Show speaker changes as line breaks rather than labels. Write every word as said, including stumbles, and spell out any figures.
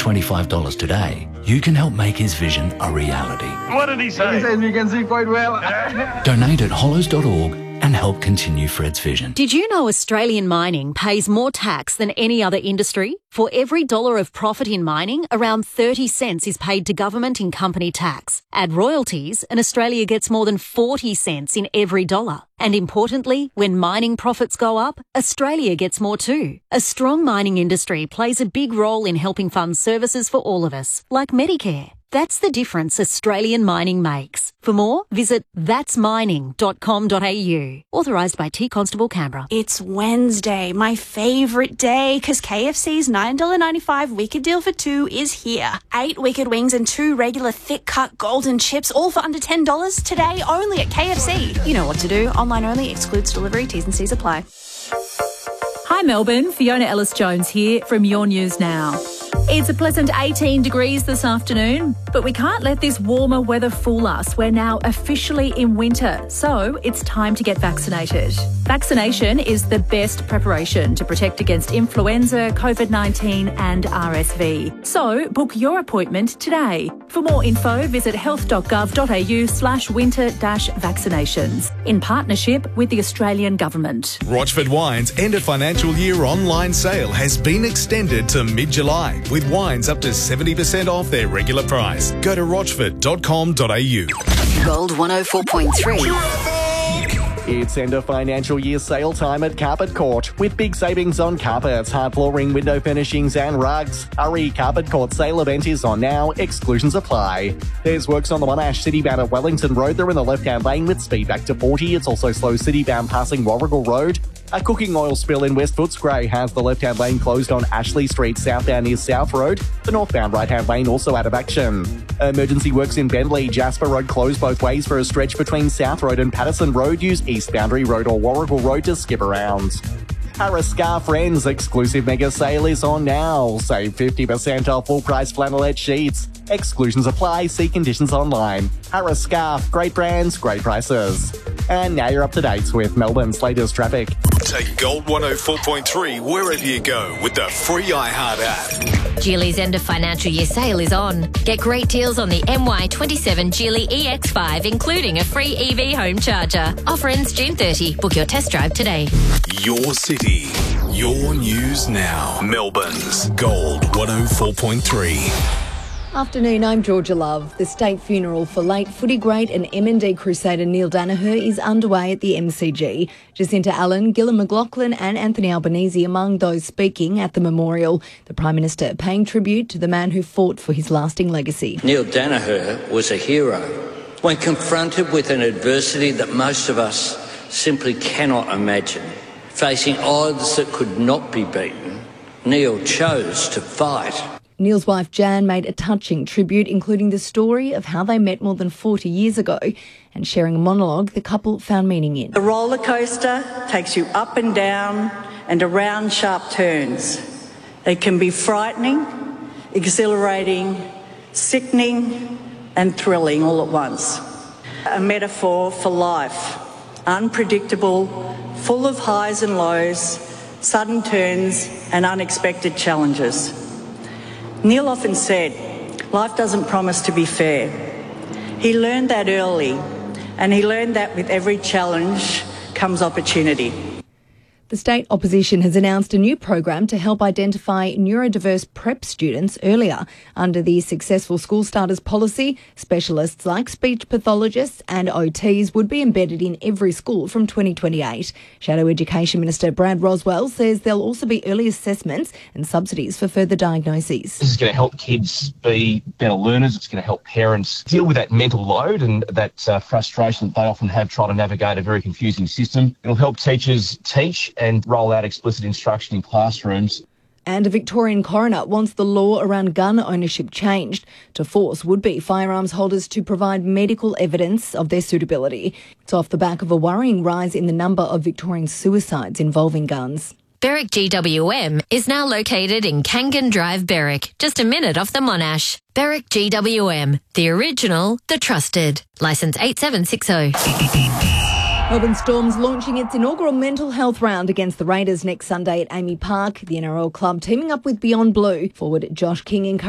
twenty-five dollars today, you can help make his vision a reality.
What did he say?
He says we can see quite well.
Donate at hollows dot org and help continue Fred's vision.
Did you know Australian mining pays more tax than any other industry? For every dollar of profit in mining, around thirty cents is paid to government in company tax. Add royalties and Australia gets more than forty cents in every dollar. And importantly, when mining profits go up, Australia gets more too. A strong mining industry plays a big role in helping fund services for all of us, like Medicare. That's the difference Australian mining makes. For more, visit thats mining dot com dot a u. Authorised by T Constable Canberra.
It's Wednesday, my favourite day, because K F C's nine dollars ninety-five Wicked Deal for two is here. Eight Wicked Wings and two regular thick-cut golden chips, all for under ten dollars today only at K F C. You know what to do. Online only, excludes delivery, T's and C's apply.
Hi Melbourne, Fiona Ellis-Jones here from Your News Now. It's a pleasant eighteen degrees this afternoon, but we can't let this warmer weather fool us. We're now officially in winter, so it's time to get vaccinated. Vaccination is the best preparation to protect against influenza, COVID nineteen and R S V. So book your appointment today. For more info, visit health dot gov dot a u slash winter dash vaccinations in partnership with the Australian Government.
Rochford Wine's end of financial year online sale has been extended to mid-July, with wines up to seventy percent off their regular price. Go to rochford dot com dot a u.
Gold one oh four point three.
It's end of financial year sale time at Carpet Court, with big savings on carpets, hard flooring, window furnishings and rugs. Hurry, Carpet Court sale event is on now. Exclusions apply. There's works on the Monash Citybound at Wellington Road. They're in the left-hand lane with speed back to forty. It's also slow Citybound passing Warrigal Road. A cooking oil spill in West Footscray has the left-hand lane closed on Ashley Street southbound near South Road. The northbound right-hand lane also out of action. Emergency works in Bentley. Jasper Road closed both ways for a stretch between South Road and Patterson Road. Use East Boundary Road or Warrigal Road to skip around. Harris Scarf Friends exclusive mega sale is on now. Save fifty percent off full price flannelette sheets. Exclusions apply. See conditions online. Harris Scarf, great brands, great prices. And now you're up to date with Melbourne's latest traffic.
Take Gold one oh four point three wherever you go with the free iHeart app.
Geely's end of financial year sale is on. Get great deals on the M Y twenty-seven Geely E X five, including a free E V home charger. Offer ends June thirtieth. Book your test drive today.
Your city, your news now. Melbourne's Gold one oh four point three.
Afternoon, I'm Georgia Love. The state funeral for late footy great and M and D crusader Neil Danaher is underway at the M C G. Jacinta Allen, Gillon McLachlan and Anthony Albanese among those speaking at the memorial. The Prime Minister paying tribute to the man who fought for his lasting legacy.
Neil Danaher was a hero. When confronted with an adversity that most of us simply cannot imagine, facing odds that could not be beaten, Neil chose to fight.
Neil's wife Jan made a touching tribute, including the story of how they met more than forty years ago and sharing a monologue the couple found meaning in.
The roller coaster takes you up and down and around sharp turns. They can be frightening, exhilarating, sickening and thrilling all at once. A metaphor for life, unpredictable, full of highs and lows, sudden turns and unexpected challenges. Neil often said, life doesn't promise to be fair. He learned that early, and he learned that with every challenge comes opportunity.
The state opposition has announced a new program to help identify neurodiverse prep students earlier. Under the Successful School Starters policy, specialists like speech pathologists and O Ts would be embedded in every school from twenty twenty-eight. Shadow Education Minister Brad Roswell says there'll also be early assessments and subsidies for further diagnoses.
This is going to help kids be better learners. It's going to help parents deal with that mental load and that uh, frustration that they often have trying to navigate a very confusing system. It'll help teachers teach and roll out explicit instruction in classrooms.
And a Victorian coroner wants the law around gun ownership changed to force would-be firearms holders to provide medical evidence of their suitability. It's off the back of a worrying rise in the number of Victorian suicides involving guns.
Berwick G W M is now located in Kangan Drive, Berwick, just a minute off the Monash. Berwick G W M, the original, the trusted. Licence eight seven six zero.
Melbourne Storm's launching its inaugural mental health round against the Raiders next Sunday at Amy Park. The N R L club teaming up with Beyond Blue. Forward Josh King encouraged